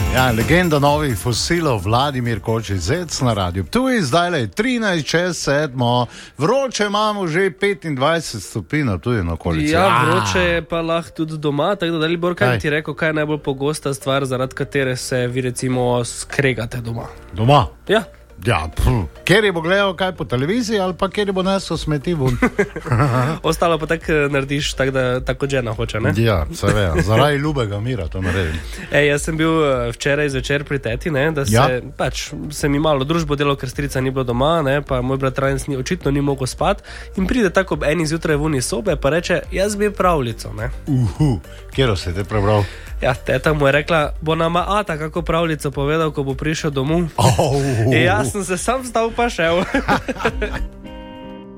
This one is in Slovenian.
Ja, legenda novih fosilov Vladimir Koči-Zec na Radiu Ptuj. Zdaj je 13:07, vroče imamo že 25 stopinj, tu je na okolici. Ja, vroče je pa lahko tudi doma, tako da Dalibor, kaj ti rekel, kaj je najbolj pogosta stvar, zaradi katere se vi recimo skregate doma? Doma? Ja. Ja, kjer je bo gledal kaj po televiziji ali pa kjer je bo nesel smeti ven. Ostalo pa tako narediš, tako žena hoče, ne? Ja, seveda, zaradi ljubega mira to naredim. Jaz sem bil včeraj zvečer pri teti, ne, da se mi malo družbo delo, ker strica ni bilo doma, ne, pa moj bratranec očitno ni mogel spati in pride tako ob eni zjutraj ven iz sobe pa reče, jaz bi pravljico, ne. Kjero se te prebral? Ja, teta mu je rekla, bo nama ata kako pravljico povedal, ko bo prišel domov. Jaz sem se sam vstal pa šel.